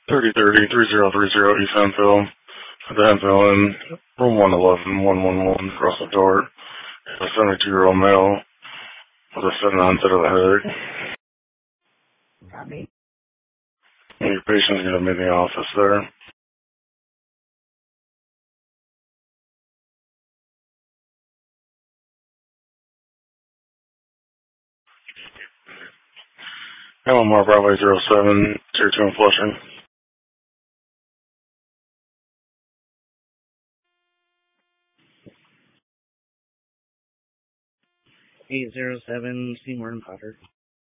3030 East Hemphill. At the Hemphill Inn, room 111, across the door. A 72-year-old male with a sudden onset of a headache. Robbie? Your patient's going to be in the office there. Hamilmore Broadway 07, Tier 2 in Flushing. 807 Seymour and Potter.